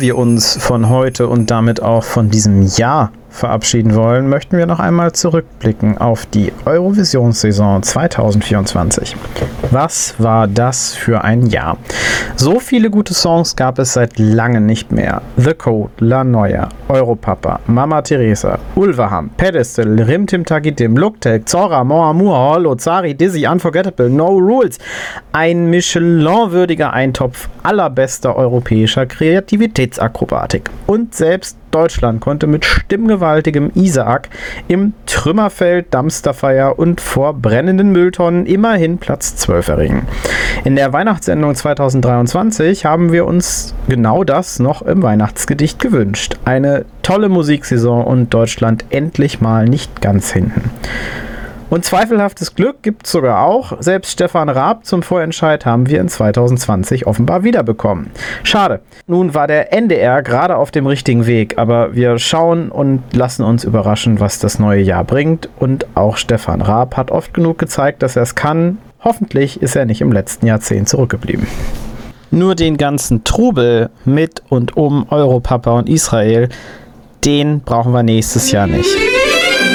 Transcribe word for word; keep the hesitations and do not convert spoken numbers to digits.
wir uns von heute und damit auch von diesem Jahr verabschieden wollen, möchten wir noch einmal zurückblicken auf die Eurovision-Saison zwanzig vierundzwanzig. Was war das für ein Jahr? So viele gute Songs gab es seit langem nicht mehr. The Code, La Noia, Europapa, Mama Teresa, Ulvaham, Pedestal, Rim Tim Tagitim, Looktek, Zora, Mon Amour, Hollow, Zari, Dizzy, Unforgettable, No Rules. Ein Michelin-würdiger Eintopf allerbester europäischer Kreativitätsakrobatik. Und selbst Deutschland konnte mit stimmgewaltigem Isaak im Trümmerfeld, Dumpsterfire und vor brennenden Mülltonnen immerhin Platz zwölf erringen. In der Weihnachtssendung zwanzig dreiundzwanzig haben wir uns genau das noch im Weihnachtsgedicht gewünscht. Eine tolle Musiksaison und Deutschland endlich mal nicht ganz hinten. Und zweifelhaftes Glück gibt es sogar auch. Selbst Stefan Raab zum Vorentscheid haben wir in zwanzig zwanzig offenbar wiederbekommen. Schade. Nun war der N D R gerade auf dem richtigen Weg, aber wir schauen und lassen uns überraschen, was das neue Jahr bringt. Und auch Stefan Raab hat oft genug gezeigt, dass er es kann. Hoffentlich ist er nicht im letzten Jahrzehnt zurückgeblieben. Nur den ganzen Trubel mit und um Europapa und Israel, den brauchen wir nächstes Jahr nicht.